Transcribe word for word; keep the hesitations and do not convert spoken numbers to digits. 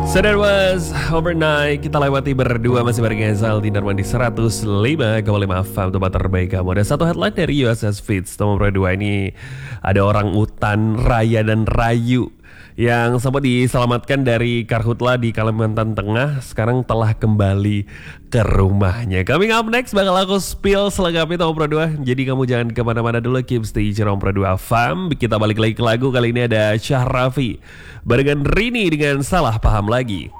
So that was Overnight. Kita lewati berdua masih bareng Ezal di Darman di seratus lima koma lima F M, tempat terbaik kamu. Ada satu headline dari U S S Feeds nomor dua ini. Ada orang utan Raya dan Rayu yang sempat diselamatkan dari karhutla di Kalimantan Tengah sekarang telah kembali ke rumahnya. Coming up next bakal aku spill selengkapnya nomor dua. Jadi kamu jangan kemana-mana dulu, keep stay di nomor dua F M. Kita balik lagi ke lagu, kali ini ada Syahrafi barengan Rini dengan Salah Paham Lagi.